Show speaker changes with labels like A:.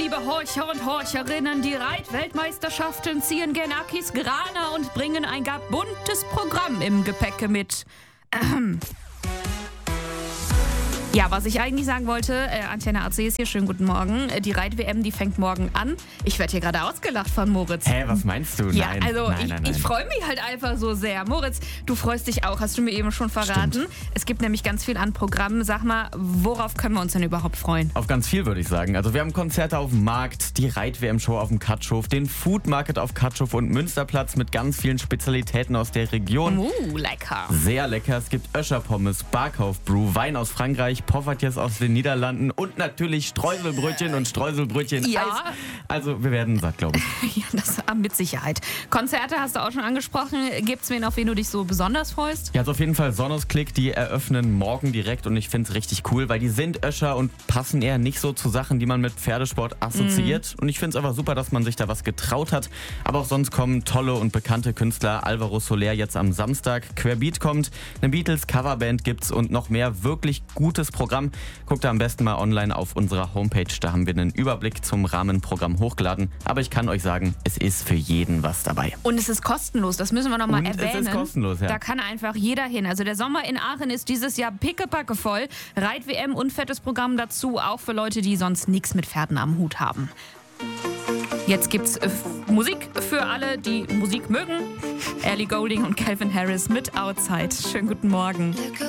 A: liebe Horcher und Horcherinnen, die Reitweltmeisterschaften ziehen gen Akis Grana und bringen ein gar buntes Programm im Gepäcke mit. Ja, was ich eigentlich sagen wollte, Antenne AC ist hier, schönen guten Morgen. Die Reit-WM, die fängt morgen an. Ich werde hier gerade ausgelacht von Moritz.
B: Hä, was meinst du?
A: Ja,
B: Nein,
A: also
B: nein.
A: ich freue mich halt einfach so sehr. Moritz, du freust dich auch, hast du mir eben schon verraten.
B: Stimmt.
A: Es gibt nämlich ganz viel an Programmen. Sag mal, worauf können wir uns denn überhaupt freuen?
B: Auf ganz viel, würde ich sagen. Also wir haben Konzerte auf dem Markt, die Reit-WM-Show auf dem Katschhof, den Food Market auf Katschhof und Münsterplatz mit ganz vielen Spezialitäten aus der Region.
A: Lecker.
B: Sehr lecker. Es gibt Öscher-Pommes, Barkauf-Brew, Wein aus Frankreich, Poffertjes aus den Niederlanden und natürlich Streuselbrötchen und Streuselbrötchen
A: Ja.
B: Eis. Also wir werden satt, glaube ich.
A: Ja, das mit Sicherheit. Konzerte hast du auch schon angesprochen. Gibt's wen, auf wen du dich so besonders freust?
B: Ja, also auf jeden Fall Sonos Click, die eröffnen morgen direkt und ich finde es richtig cool, weil die sind Öscher und passen eher nicht so zu Sachen, die man mit Pferdesport assoziiert. Und ich finde es einfach super, dass man sich da was getraut hat. Aber auch sonst kommen tolle und bekannte Künstler. Alvaro Soler jetzt am Samstag. Querbeat kommt, eine Beatles-Coverband gibt's und noch mehr wirklich gutes Programm. Guckt da am besten mal online auf unserer Homepage. Da haben wir einen Überblick zum Rahmenprogramm hochgeladen. Aber ich kann euch sagen, es ist für jeden was dabei.
A: Und es ist kostenlos, das müssen wir nochmal
B: Und
A: erwähnen.
B: es ist kostenlos, ja.
A: Da kann einfach jeder hin. Also der Sommer in Aachen ist dieses Jahr pickepacke voll. Reit-WM und fettes Programm dazu, auch für Leute, die sonst nichts mit Pferden am Hut haben. Jetzt gibt's Musik für alle, die Musik mögen. Ellie Goulding und Calvin Harris mit Outside. Schönen guten Morgen.